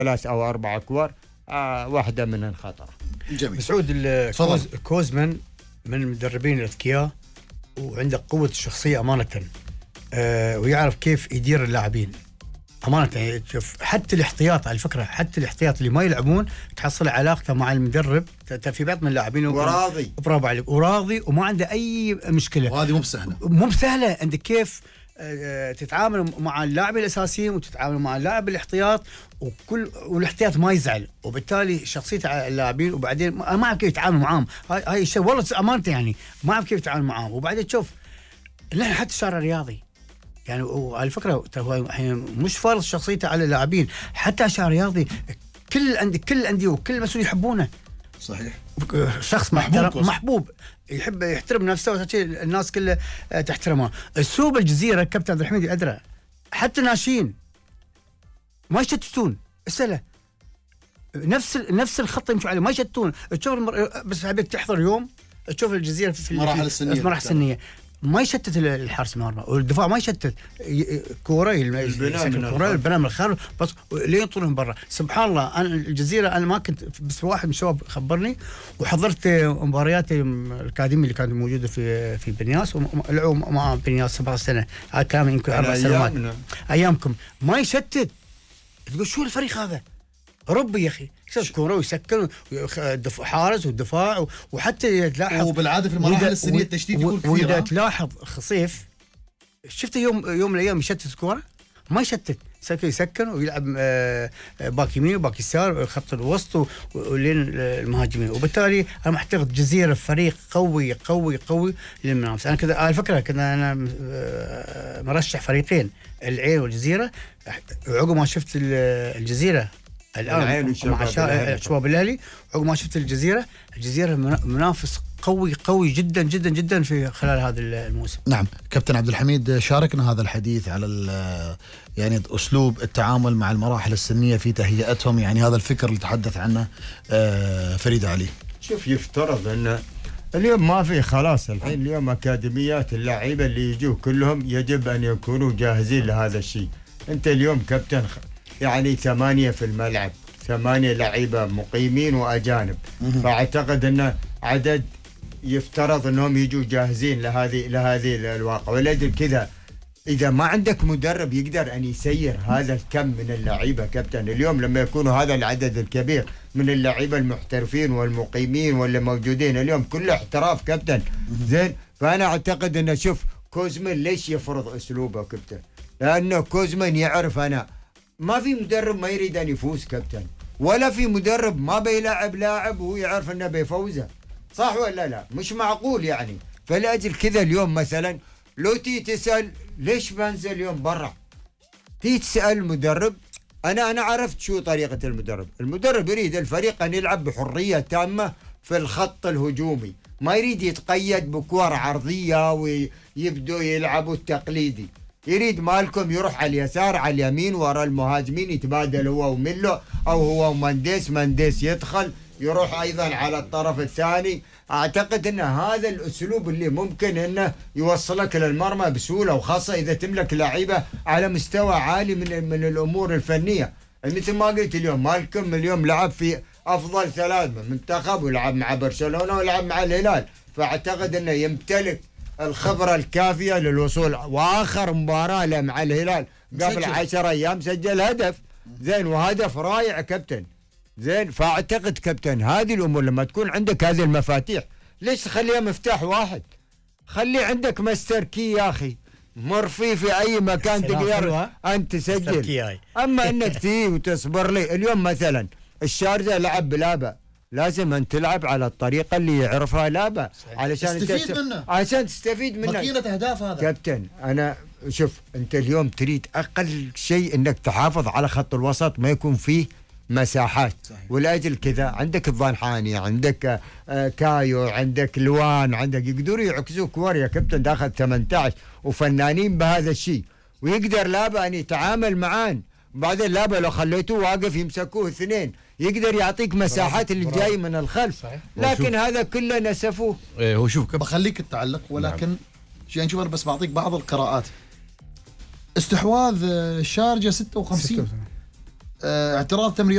3 أو 4 كور واحدة من الخطر. جميل. سعود كوزمان من المدربين الاذكياء وعنده قوة الشخصية أمانة، ويعرف كيف يدير اللاعبين أمانة. شوف حتى الاحتياط، على فكرة حتى الاحتياط اللي ما يلعبون تحصل علاقته مع المدرب في بعض من اللاعبين وراضي، برافو عليك، وراضي وما عنده أي مشكلة. وهذه مو بسهلة عندك كيف تتعامل مع اللاعب الاساسيين وتتعامل مع اللاعب الاحتياط، والاحتياط ما يزعل، وبالتالي شخصيه اللاعبين، وبعدين ما اعرف كيف يتعامل معاهم. هاي الشيء والله امانته يعني ما اعرف كيف يتعامل معاهم. وبعدين تشوف نحن حتى الشارع الرياضي يعني، وعلى فكره مش فارض شخصيته على اللاعبين، حتى الشارع الرياضي كل الانديه وكل المسؤولين يحبونه. صحيح. شخص محبوب يحب يحترم نفسه، الناس كلها تحترمه. اسلوب الجزيره كابتن عبد الحميد ادرى، حتى الناشئين ما يشتتون اساله، نفس الخط يمشوا عليه، ما يشتتون. تشوف بس حبيت تحضر يوم تشوف الجزيره في المراحل السنيه ما يشتت الحارس المرمى، والدفاع ما يشتت كوره البناء من الخارج بس لين يطلعون برا. سبحان الله انا الجزيره انا ما كنت، بس واحد من الشباب خبرني، وحضرت مباريات الاكاديميه اللي كانت موجوده في بنياس، ولعبوا مع بنياس 7 سنه. هذا كلام يمكن 4 سنوات ايامكم. ما يشتت، تقول شو الفريق هذا ربي يا اخي، يسوي كوره ويسكن حارس والدفاع، وحتى تلاحظ وبالعاده في المراحل السنيه التشتيت يكون كثير. واذا تلاحظ خصيف شفت يوم من الايام يشتت الكوره، ما يشتت، يسكن ويلعب باك يمين وباك يسار خط الوسط ولين المهاجمين. وبالتالي انا معتقد الجزيره فريق قوي قوي قوي للمنافسه. انا كذا على فكره كنا انا مرشح فريقين، العين والجزيره. عقب ما شفت الجزيره الان مع شباب الاهلي، عقب ما شفت الجزيره منافس قوي جدا جدا جدا في خلال هذا الموسم. نعم كابتن عبد الحميد، شاركنا هذا الحديث على يعني اسلوب التعامل مع المراحل السنيه في تهيئتهم، يعني هذا الفكر اللي تحدث عنه فريد علي. شوف يفترض ان اليوم ما في خلاص، الحين اليوم اكاديميات اللعيبه اللي يجوا كلهم يجب ان يكونوا جاهزين لهذا الشيء. انت اليوم كابتن يعني 8 في الملعب، 8 لعيبه مقيمين واجانب، فاعتقد ان عدد يفترض انهم يجوا جاهزين لهذه الواقع. ولأجل كذا اذا ما عندك مدرب يقدر ان يسير هذا الكم من اللعيبه كابتن، اليوم لما يكونوا هذا العدد الكبير من اللعيبه المحترفين والمقيمين واللي موجودين اليوم كله احتراف كابتن زين. فانا اعتقد ان شوف كوزمان ليش يفرض اسلوبه كابتن، لانه كوزمان يعرف انا ما في مدرب ما يريد ان يفوز كابتن، ولا في مدرب ما بيلعب لاعب وهو يعرف انه بيفوزه، صح ولا لا؟ مش معقول يعني. فلاجل كذا اليوم مثلا لو تي تسال ليش بنزل اليوم برا، تي تسال المدرب، انا عرفت شو طريقه المدرب يريد الفريق ان يلعب بحريه تامه في الخط الهجومي، ما يريد يتقيد بكور عرضيه ويبدوا يلعبوا التقليدي، يريد مالكم يروح على اليسار على اليمين ورا المهاجمين يتبادل هو وميلو او هو ومنديس يدخل يروح ايضا على الطرف الثاني. اعتقد ان هذا الاسلوب اللي ممكن انه يوصلك للمرمى بسهوله، وخاصه اذا تملك لعيبه على مستوى عالي من الامور الفنيه. مثل ما قلت اليوم مالكم اليوم لعب في افضل 3 منتخب، ولعب مع برشلونه ولعب مع الهلال، فاعتقد انه يمتلك الخبره الكافيه للوصول. واخر مباراه له مع الهلال قبل 10 ايام سجل هدف زين، وهدف رائع كابتن زين. فاعتقد كابتن هذه الامور لما تكون عندك هذه المفاتيح ليش تخليها مفتاح واحد؟ خلي عندك ماستر كي يا اخي، مر فيه في اي مكان تقدر انت تسجل. اما انك تيجي وتصبر لي اليوم مثلا الشارجه لعب بلابا، لازم ان تلعب على الطريقه اللي يعرفها لابا عشان تستفيد منه ماكينه اهداف. هذا كابتن انا شوف انت اليوم تريد اقل شيء انك تحافظ على خط الوسط ما يكون فيه مساحات. ولاجل كذا عندك الضنحاني، عندك كايو، عندك لوان، عندك يقدروا يعكسوا كور يا كابتن داخل 18 وفنانين بهذا الشيء، ويقدر لابا ان يتعامل معان. بعدين لابا لو خليتوه واقف يمسكوه 2 يقدر يعطيك مساحات اللي جاي من الخلف. لكن هذا كله نسفوه. هو شوف بخليك تعلق، ولكن يعني شوف انا بس بعطيك بعض القراءات. استحواذ الشارجه 56، اعتراض تمرير